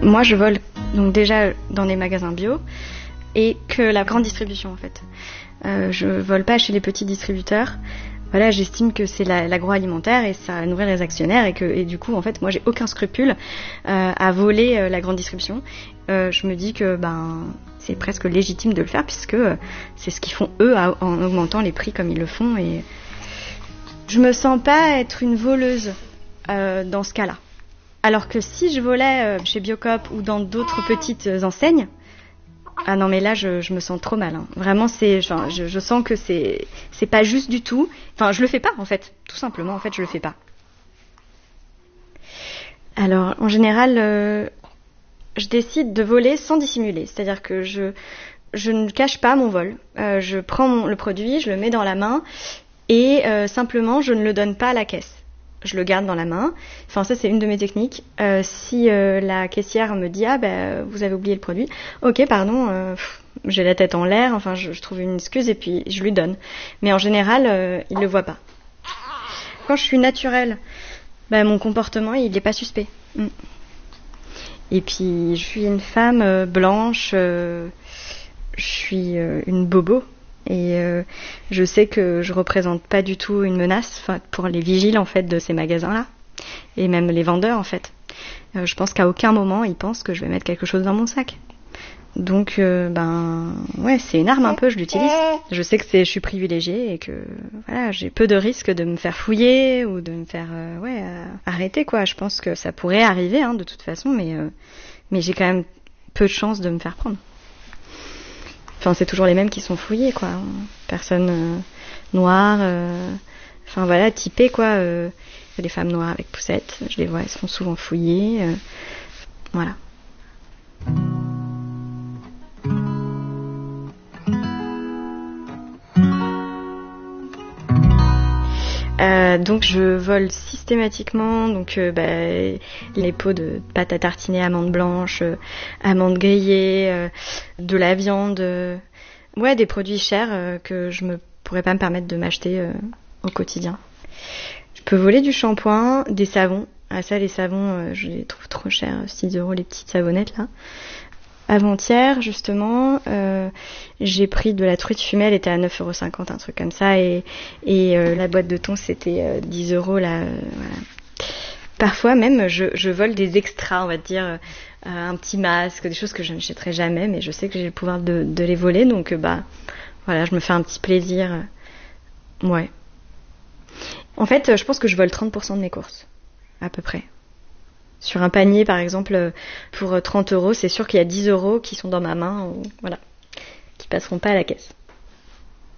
Moi, je vole donc déjà dans les magasins bio et que la grande distribution en fait. Je vole pas chez les petits distributeurs. Voilà, j'estime que c'est l'agroalimentaire et ça nourrit les actionnaires et du coup en fait moi j'ai aucun scrupule à voler la grande distribution. Je me dis que c'est presque légitime de le faire puisque c'est ce qu'ils font eux en augmentant les prix comme ils le font et je me sens pas être une voleuse dans ce cas-là. Alors que si je volais chez Biocoop ou dans d'autres petites enseignes, ah non mais là je me sens trop mal. Hein. Vraiment je sens que c'est pas juste du tout. Enfin je le fais pas en fait, tout simplement en fait je le fais pas. Alors en général je décide de voler sans dissimuler, c'est-à-dire que je ne cache pas mon vol. Je prends le produit, je le mets dans la main et simplement je ne le donne pas à la caisse. Je le garde dans la main. Enfin, ça, c'est une de mes techniques. Si la caissière me dit « Ah, vous avez oublié le produit », ok, pardon, j'ai la tête en l'air, enfin, je trouve une excuse et puis je lui donne. Mais en général, il le voit pas. Quand je suis naturelle, mon comportement, il n'est pas suspect. Et puis, je suis une femme blanche, je suis une bobo. Et je sais que je représente pas du tout une menace pour les vigiles en fait de ces magasins-là et même les vendeurs en fait. Je pense qu'à aucun moment ils pensent que je vais mettre quelque chose dans mon sac. Donc ouais, c'est une arme un peu, je l'utilise. Je sais que je suis privilégiée et que voilà, j'ai peu de risques de me faire fouiller ou de me faire arrêter quoi. Je pense que ça pourrait arriver de toute façon, mais j'ai quand même peu de chances de me faire prendre. Enfin, c'est toujours les mêmes qui sont fouillés, quoi. Personnes noires, typées, quoi. Les femmes noires avec poussettes, je les vois, elles sont souvent fouillées. Voilà. Donc je vole systématiquement les pots de pâte à tartiner, amandes blanches, amandes grillées, de la viande, des produits chers que je me pourrais pas me permettre de m'acheter au quotidien. Je peux voler du shampoing, des savons. Ah ça, les savons, je les trouve trop chers, 6 € les petites savonnettes là. Avant-hier, justement, j'ai pris de la truite fumée, elle était à 9,50 €, un truc comme ça, et la boîte de thon, c'était 10 € là. Voilà. Parfois même, je vole des extras, on va dire, un petit masque, des choses que je n'achèterai jamais, mais je sais que j'ai le pouvoir de les voler, donc voilà, je me fais un petit plaisir. Ouais. En fait, je pense que je vole 30% de mes courses, à peu près. Sur un panier, par exemple, pour 30 €, c'est sûr qu'il y a 10 € qui sont dans ma main, qui passeront pas à la caisse.